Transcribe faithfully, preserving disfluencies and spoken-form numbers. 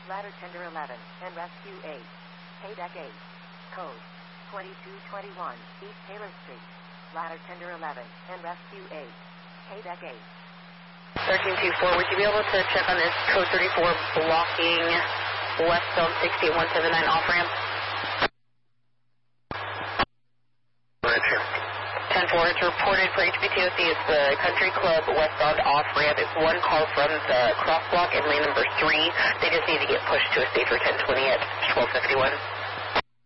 Ladder Tender eleven, and Rescue eight. Paydeck eight. Code twenty-two twenty-one, East Taylor Street. Ladder Tender eleven, and Rescue eight. Paydeck eight. thirteen two four, would you be able to check on this code thirty-four blocking westbound sixty-eight one seven nine off-ramp? ten four, it's reported for H B T O C. It's the Country Club westbound off-ramp. It's one car from the crosswalk in lane number three. They just need to get pushed to a safer ten twenty at twelve fifty-one.